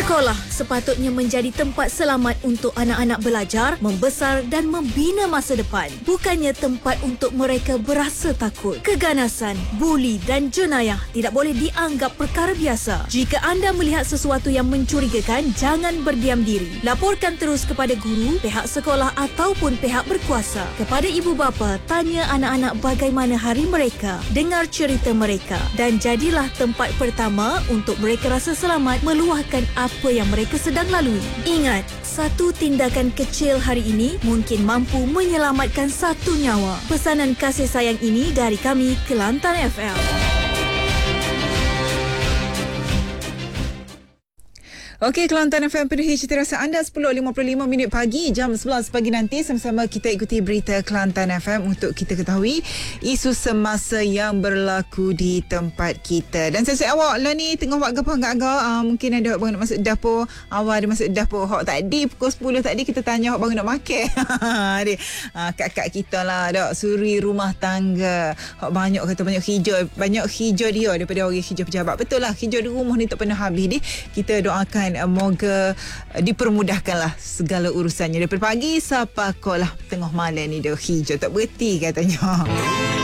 Sekolah sepatutnya menjadi tempat selamat untuk anak-anak belajar, membesar dan membina masa depan. Bukannya tempat untuk mereka berasa takut. Keganasan, buli dan jenayah tidak boleh dianggap perkara biasa. Jika anda melihat sesuatu yang mencurigakan, jangan berdiam diri. Laporkan terus kepada guru, pihak sekolah ataupun pihak berkuasa. Kepada ibu bapa, tanya anak-anak bagaimana hari mereka. Dengar cerita mereka dan jadilah tempat pertama untuk mereka rasa selamat meluahkan apa yang mereka sedang lalui. Ingat, satu tindakan kecil hari ini mungkin mampu menyelamatkan satu nyawa. Pesanan kasih sayang ini dari kami, Kelantan FM. Okey, Kelantan FM penuhi cita rasa anda 10.55 pagi, jam 11 pagi nanti sama-sama kita ikuti berita Kelantan FM untuk kita ketahui isu semasa yang berlaku di tempat kita. Dan saya awak lah ni tengah buat agak-agak mungkin ada awak nak masuk dapur, awak ada masuk dapur awak tadi pukul 10 tadi kita tanya awak baru nak makan. Kak-kak kita lah dak suri rumah tangga. Awak banyak kata banyak hijau dia daripada orang hijau pejabat. Betul lah, hijau di rumah ni tak pernah habis ni. Kita doakan moga dipermudahkanlah segala urusannya daripada pagi sampai kolah tengah malam ni dia hijau tak berhenti katanya.